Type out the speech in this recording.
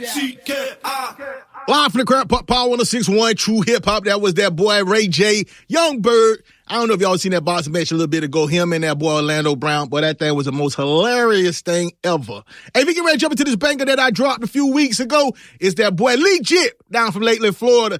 Live from the Crab Pop Power 106.1 True Hip Hop. That was that boy Ray J, Young Bird. I don't know if y'all seen that boxing match a little bit ago. Him and that boy Orlando Brown. Boy, that thing was the most hilarious thing ever. Hey, we get ready to jump into this banger that I dropped a few weeks ago. It's that boy Legit down from Lakeland, Florida.